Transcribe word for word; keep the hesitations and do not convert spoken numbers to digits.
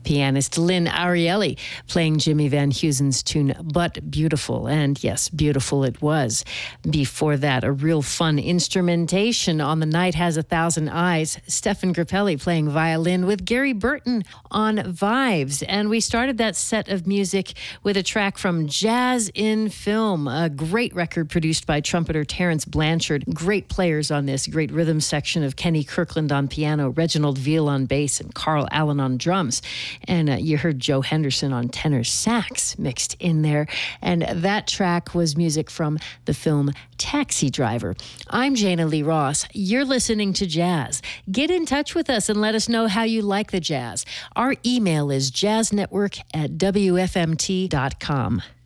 Pianist Lynn Ariely playing Jimmy Van Heusen's tune, But Beautiful. And yes, beautiful it was. Before that, a real fun instrumentation on The Night Has a Thousand Eyes. Stefan Grappelli playing violin with Gary Burton on vibes. And we started that set of music with a track from Jazz in Film, a great record produced by trumpeter Terrence Blanchard. Great players on this, great rhythm section of Kenny Kirkland on piano, Reginald Veal on bass, and Carl Allen on drums. And uh, you heard Joe Henderson on tenor sax mixed in there. And that track was music from the film Taxi Driver. I'm Jana Lee Ross. You're listening to Jazz. Get in touch with us and let us know how you like the jazz. Our email is jazznetwork at w f m t dot com.